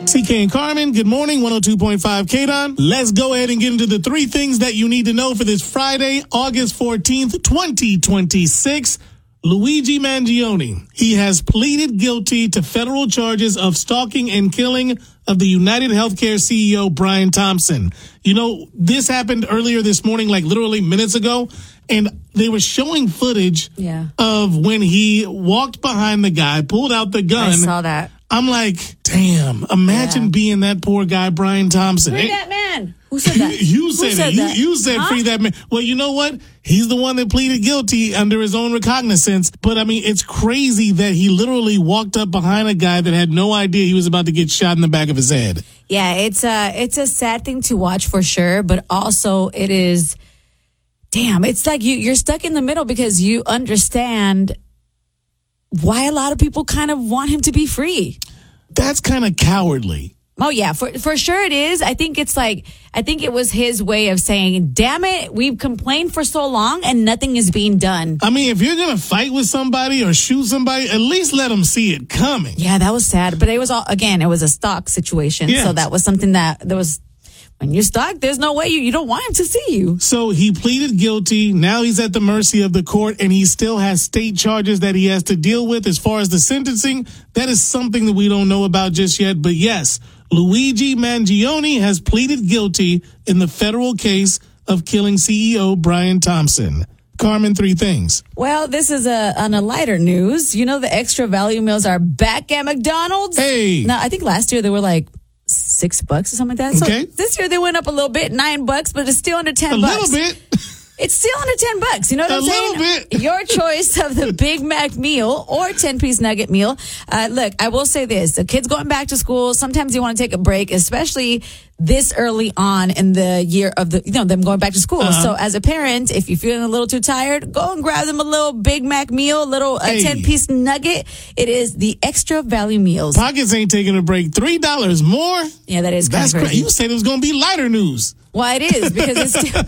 CK and Carmen, good morning, 102.5 KDON. Let's go ahead and get into the 3 things that you need to know for this Friday, August 14th, 2026. Luigi Mangione, he has pleaded guilty to federal charges of stalking and killing of the United Healthcare CEO, Brian Thompson. You know, this happened earlier this morning, like literally minutes ago, and they were showing footage of when he walked behind the guy, pulled out the gun. I saw that. I'm like, damn, imagine being that poor guy, Brian Thompson. Free that man. Who said that? You said it. You said free that man. Well, you know what? He's the one that pleaded guilty under his own recognizance. But, I mean, it's crazy that he literally walked up behind a guy that had no idea he was about to get shot in the back of his head. Yeah, it's a sad thing to watch for sure. But also it is, damn, it's like you're stuck in the middle because you understand why a lot of people kind of want him to be free. That's kind of cowardly. Oh, yeah, for sure it is. I think it was his way of saying, damn it, we've complained for so long and nothing is being done. I mean, if you're going to fight with somebody or shoot somebody, at least let them see it coming. Yeah, that was sad. But it was it was a stalk situation. Yeah. So that was something that was... When you're stuck, there's no way you don't want him to see you. So he pleaded guilty. Now he's at the mercy of the court, and he still has state charges that he has to deal with. As far as the sentencing, that is something that we don't know about just yet. But yes, Luigi Mangione has pleaded guilty in the federal case of killing CEO Brian Thompson. Carmen, 3 things. Well, this is on a lighter news. You know, the extra value meals are back at McDonald's. Hey. Now, I think last year they were like $6 or something like that. Okay. So this year they went up a little bit, $9, but it's still under $10. A little bit. It's still under $10. You know what I'm saying? A little bit. Your choice of the Big Mac meal or 10-piece nugget meal. Look, I will say this. The kids going back to school, sometimes you want to take a break, especially this early on in the year of them going back to school. Uh-huh. So as a parent, if you're feeling a little too tired, go and grab them a little Big Mac meal, a little 10-piece nugget. It is the extra value meals. Pockets ain't taking a break. $3 more? Yeah, that is That's crazy. You said it was going to be lighter news. Well, it is, because it's still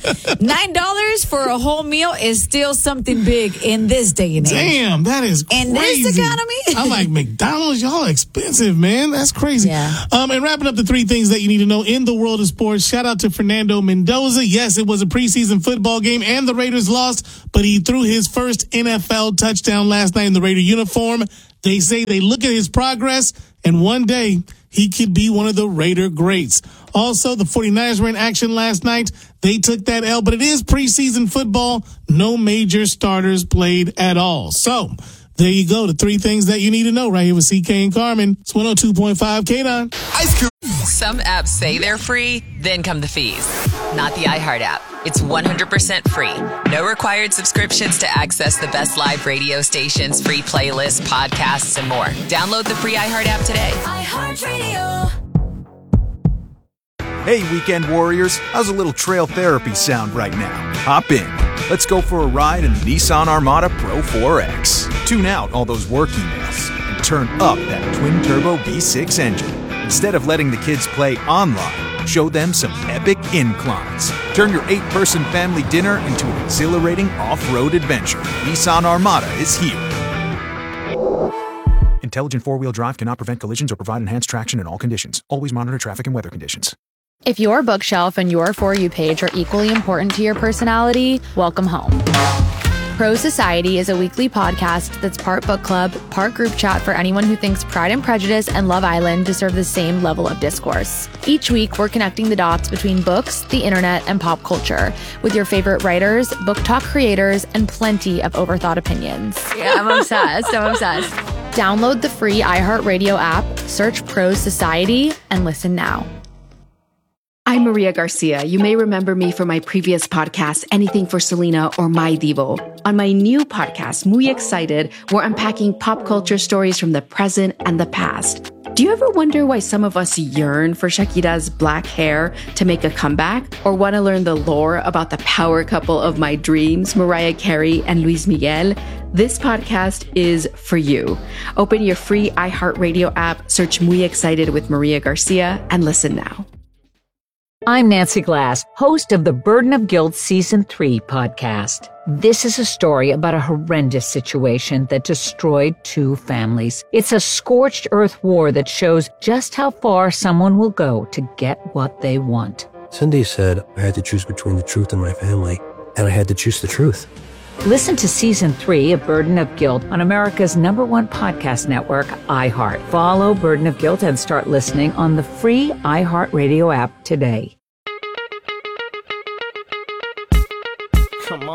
$9 for a whole meal is still something big in this day and age. Damn, that is crazy. In this economy? I'm like, McDonald's, y'all expensive, man. That's crazy. Yeah. And wrapping up the 3 things that you need to know in the world of sports, shout out to Fernando Mendoza. Yes, it was a preseason football game and the Raiders lost, but he threw his first NFL touchdown last night in the Raider uniform. They say they look at his progress, and one day he could be one of the Raider greats. Also, the 49ers were in action last night. They took that L, but it is preseason football. No major starters played at all. So there you go. The 3 things that you need to know right here with CK and Carmen. It's 102.5 KDON. Ice cream. Some apps say they're free, then come the fees. Not the iHeart app. It's 100% free. No required subscriptions to access the best live radio stations, free playlists, podcasts, and more. Download the free iHeart app today. iHeartRadio. Hey, weekend warriors, how's a little trail therapy sound right now? Hop in. Let's go for a ride in the Nissan Armada Pro 4X. Tune out all those work emails and turn up that twin-turbo V6 engine. Instead of letting the kids play online, show them some epic inclines. Turn your 8-person family dinner into an exhilarating off-road adventure. Nissan Armada is here. Intelligent 4-wheel drive cannot prevent collisions or provide enhanced traction in all conditions. Always monitor traffic and weather conditions. If your bookshelf and your For You page are equally important to your personality, welcome home. Pro Society is a weekly podcast that's part book club, part group chat for anyone who thinks Pride and Prejudice and Love Island deserve the same level of discourse. Each week, we're connecting the dots between books, the internet, and pop culture with your favorite writers, book talk creators, and plenty of overthought opinions. Yeah, I'm obsessed. Download the free iHeartRadio app, search Pro Society, and listen now. I'm Maria Garcia. You may remember me from my previous podcast, Anything for Selena or My Divo. On my new podcast, Muy Excited, we're unpacking pop culture stories from the present and the past. Do you ever wonder why some of us yearn for Shakira's black hair to make a comeback? Or want to learn the lore about the power couple of my dreams, Mariah Carey and Luis Miguel? This podcast is for you. Open your free iHeartRadio app, search Muy Excited with Maria Garcia, and listen now. I'm Nancy Glass, host of the Burden of Guilt Season 3 podcast. This is a story about a horrendous situation that destroyed 2 families. It's a scorched earth war that shows just how far someone will go to get what they want. Cindy said I had to choose between the truth and my family, and I had to choose the truth. Listen to Season 3 of Burden of Guilt on America's #1 podcast network, iHeart. Follow Burden of Guilt and start listening on the free iHeartRadio app today.